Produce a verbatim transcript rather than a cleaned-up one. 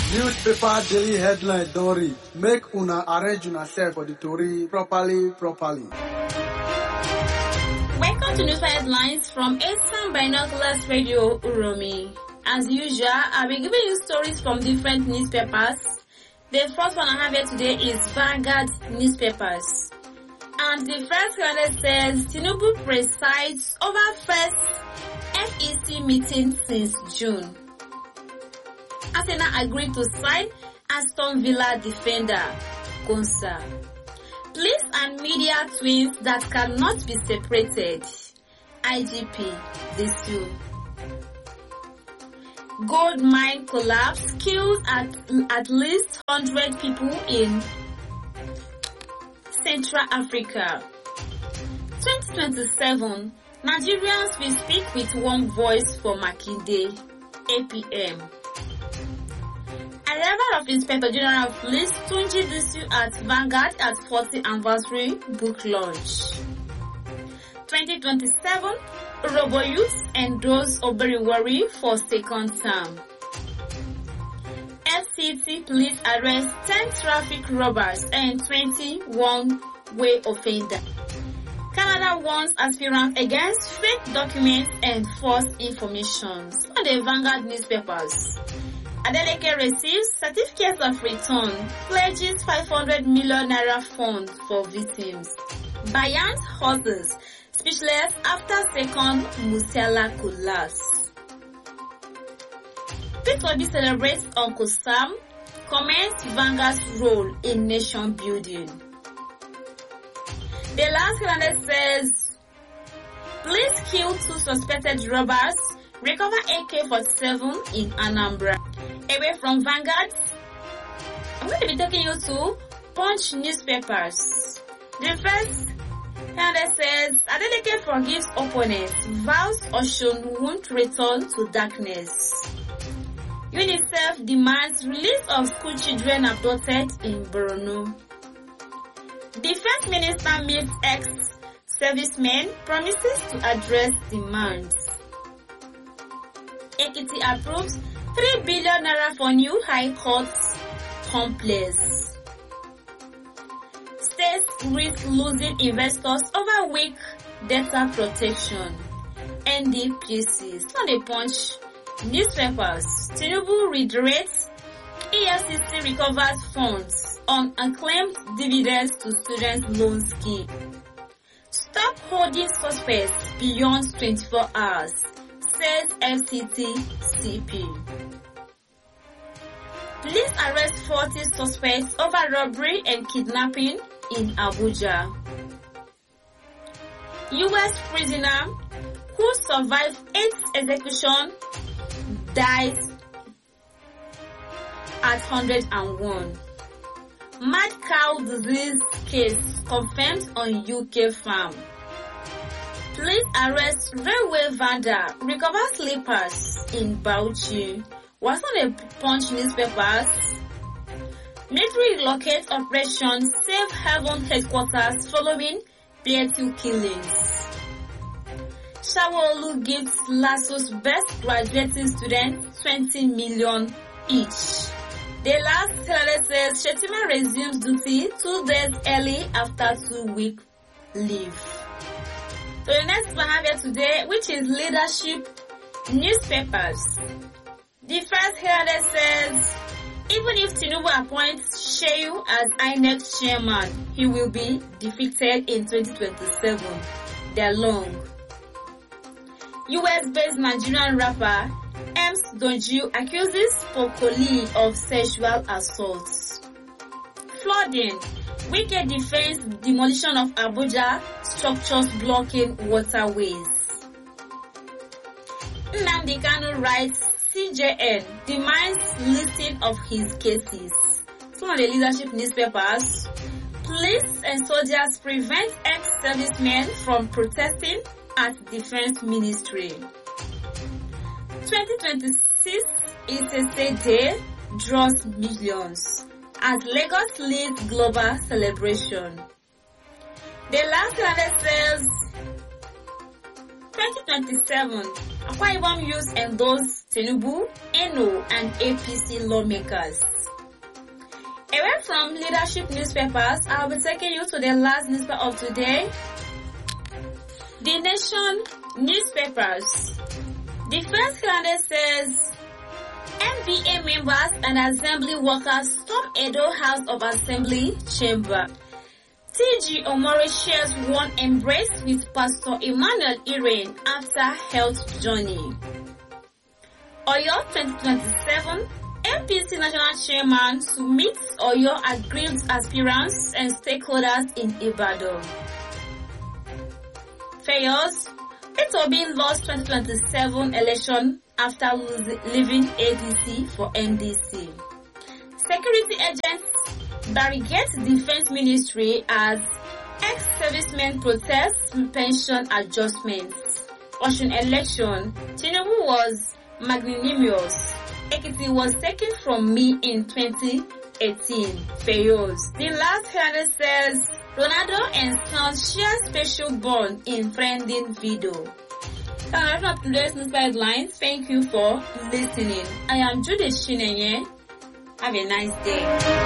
Newspaper daily headline don read. Make una arrange una self for the story properly, properly. Welcome to Newspaper Headlines from Eastern Binoculars Radio Uromi. As usual, I'll be giving you stories from different newspapers. The first one I have here today is Vanguard newspapers. And the first one says, Tinubu presides over first F E C meeting since June. Arsenal agreed to sign Aston Villa defender, Konsa. Police and media twins that cannot be separated, I G P, Disu. Gold mine collapse kills at, at least one hundred people in Central Africa. twenty twenty-seven, Nigerians will speak with one voice for Makinde, A P M. Arrival of Inspector General of Police Tunji Disu at Vanguard at fortieth anniversary book launch. twenty twenty-seven, Robo Youth endorse Oberiwari for second term. F C T police arrest ten traffic robbers and twenty one-way offenders. Canada warns aspirants against fake documents and false information. On the Vanguard newspapers. Adeleke receives certificates of return, pledges five hundred million naira fund for victims. Bayant horses, speechless after second Musiala collapse. Peter Obi celebrates Uncle Sam, comments Vanguard's role in nation building. The last calendar says, police kill two suspected robbers, recover A K forty-seven in Anambra. Away from Vanguard, I'm going to be taking you to Punch newspapers. The first calendar says, Adeleke forgives opponents, vows Oshun won't return to darkness. UNICEF demands release of school children abducted in Borno. Defense Minister meets ex-servicemen, promises to address demands. Ekiti approves three billion naira for new High Court complex. States risk losing investors over weak data protection. N D P C. On the Punch newspapers, Tinubu reiterates E F C C recovers funds on unclaimed dividends to student loan scheme. Stop holding suspects beyond twenty-four hours, says F C T C P. Police arrest forty suspects over robbery and kidnapping in Abuja. U S prisoner who survived eight execution dies at one hundred and one. Mad cow disease case confirmed on U K farm. Police arrest railway vendor, recover slippers in Bauchi. Was on the Punch newspapers. Military locate operation Safe Haven headquarters following Plateau killings. Shawolu gives Lasso's best graduating students twenty million each. The last headline says Shetima resumes duty two days early after two-week leave. So the next one I have here today, which is leadership newspapers. The first headline says, even if Tinubu appoints Shehu as I N E C chairman, he will be defeated in twenty twenty-seven. They're long. U S-based Nigerian rapper Ems Donju accuses Pokoli of sexual assault. Flooding. Wicked defense demolition of Abuja structures blocking waterways. Nnamdi Kanu writes C J N demands listing of his cases. Some of the leadership newspapers. Police and soldiers prevent ex-servicemen from protesting at Defense Ministry. twenty twenty-six is a state day, draws millions as Lagos leads global celebration. The last calendar says twenty twenty-seven, Akwa Ibom youth endorse Tinubu, N O, and A P C lawmakers. Away from leadership newspapers, I'll be taking you to the last newspaper of today, The Nation newspapers. The first headline says, N B A members and assembly workers storm Edo House of Assembly chamber. T G Omori shares one embrace with Pastor Emmanuel Irene after health journey. Oyo twenty twenty-seven, A P C National Chairman to meet Oyo aggrieved aspirants and stakeholders in Ibadan. Fayos, Peter Obi lost twenty twenty-seven election after leaving A D C for N D C. Security agents barricade Defense Ministry as ex-servicemen protest pension adjustments. Osun election, Tinubu was magnanimous. Ekiti was taken from me in twenty eighteen. Fayos. The last headline says, Ronaldo and Sons share special bond in trending video. That's up today's news headlines. Thank you for listening. I am Judith Chinenye. Have a nice day.